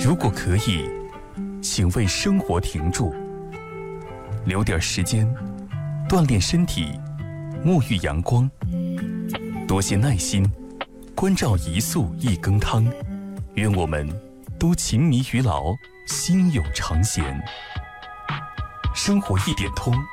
如果可以，请为生活停住，留点时间锻炼身体，沐浴阳光，多些耐心关照一素一羹汤。愿我们都情迷于劳，心有常闲。生活一点通，